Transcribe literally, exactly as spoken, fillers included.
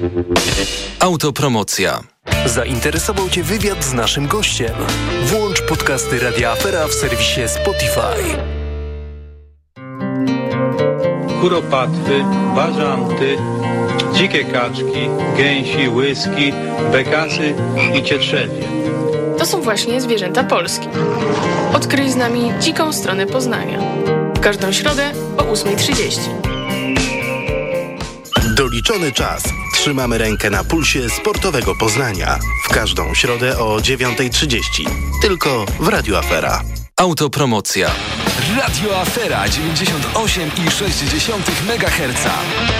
Autopromocja. Zainteresował Cię wywiad z naszym gościem? Włącz podcasty Radia Afera w serwisie Spotify. Kuropatwy, bażanty, dzikie kaczki, gęsi, łyski, bekasy i cietrzewie. To są właśnie zwierzęta Polski. Odkryj z nami dziką stronę Poznania. W każdą środę o ósma trzydzieści. Doliczony czas. Trzymamy rękę na pulsie sportowego Poznania. W każdą środę o dziewiąta trzydzieści. Tylko w Radiu Afera. Autopromocja. Radio Afera dziewięćdziesiąt osiem i sześć megaherca.